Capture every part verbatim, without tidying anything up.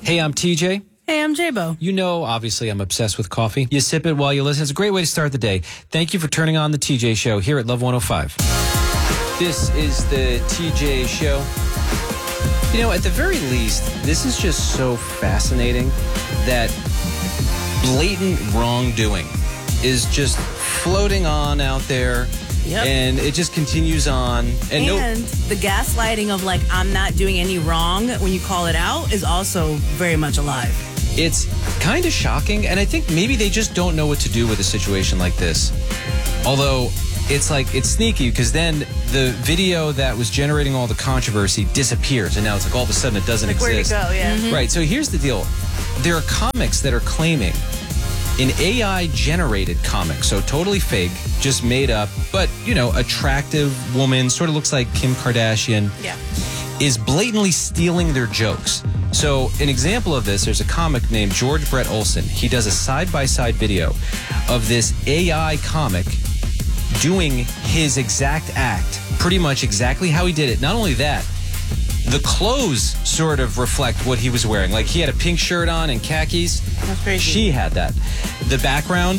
Hey, I'm T J. Hey, I'm J-Bo. You know, obviously, I'm obsessed with coffee. You sip it while you listen. It's a great way to start the day. Thank you for turning on the T J Show here at Love one oh five. This is the T J Show. You know, at the very least, this is just so fascinating that blatant wrongdoing is just floating on out there. Yep. And it just continues on. And, And, no, the gaslighting of, like, I'm not doing any wrong when you call it out is also very much alive. it's kind of shocking. And I think maybe they just don't know what to do with a situation like this. Although it's like, it's sneaky because then the video that was generating all the controversy disappears. And now it's like all of a sudden it doesn't Like, where'd it exist. go? Yeah. Mm-hmm. Right. So here's the deal. There are comics that are claiming an A I-generated comic, so totally fake, just made up, but, you know, attractive woman, sort of looks like Kim Kardashian, Yeah. is blatantly stealing their jokes. So an example of this, there's a comic named George Brett Olson. He does a side-by-side video of this A I comic doing his exact act, pretty much exactly how he did it. Not only that, the clothes sort of reflect what he was wearing. Like, he had a pink shirt on and khakis. That's crazy. She had that. The background,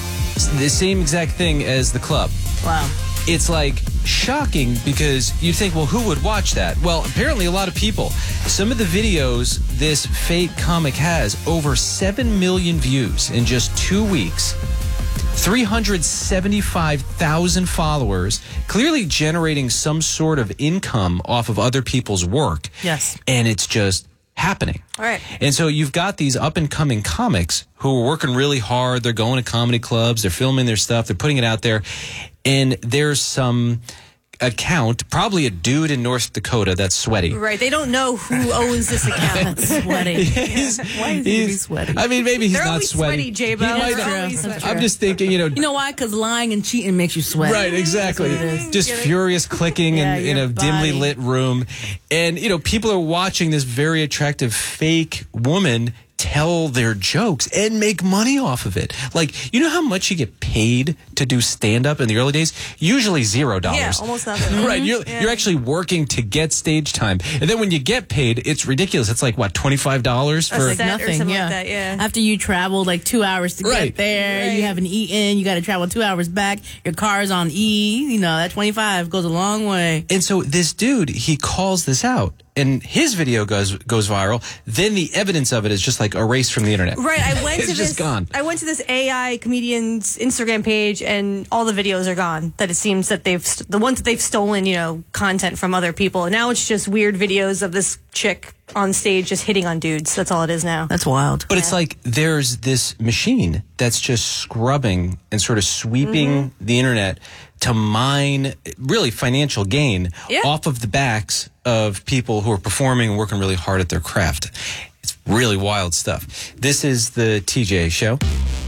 the same exact thing as the club. Wow. It's like shocking because you think, well, who would watch that? Well, apparently a lot of people. Some of the videos this fake comic has over seven million views in just two weeks. three hundred seventy-five thousand followers, clearly generating some sort of income off of other people's work. Yes. And it's just happening. All right. And so you've got these up-and-coming comics who are working really hard. They're going to comedy clubs. They're filming their stuff. They're putting it out there. And there's some account, probably a dude in North Dakota that's sweaty. Right. They don't know who owns this account. Sweaty. He's- Why is he he's- sweaty? I mean, maybe he's They're not always sweaty. sweaty, J-Bo. He might They're not- always That's sweaty. I'm just thinking, you know, You know why? Because lying and cheating makes you sweat. right, exactly. That's what it is. Just furious clicking Yeah, in, in a your dimly body. lit room. And, you know, people are watching this very attractive fake woman tell their jokes and make money off of it. Like, you know how much you get paid to do stand-up in the early days? Usually zero dollars. Yeah, almost nothing. Right, you're, Yeah. you're actually working to get stage time. And then when you get paid, it's ridiculous. It's like, what, twenty-five dollars A for... set or Nothing, something yeah. like that, yeah. After you travel like two hours to Right. get there, Right. you haven't eaten, you got to travel two hours back, your car's on E, you know, that twenty-five goes a long way. And so this dude, he calls this out, and his video goes goes viral. Then the evidence of it is just like erased from the internet. Right, I went It's to just this. gone. I went to this A I comedian's Instagram page, and all the videos are gone. That it seems that they've st- the ones that they've stolen, you know, content from other people, and now it's just weird videos of this chick on stage just hitting on dudes. That's all it is now. That's wild. But it's like there's this machine that's just scrubbing and sort of sweeping the internet to mine really financial gain Yeah. off of the backs of people who are performing and working really hard at their craft. It's really wild stuff. This is the T J Show.